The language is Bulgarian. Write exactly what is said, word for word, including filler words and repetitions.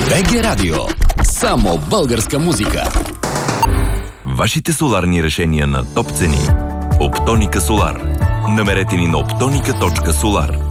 БГ Радио. Само българска музика. Вашите соларни решения на топ цени. Оптоника Солар. Намерете ни на оптоника точка солар.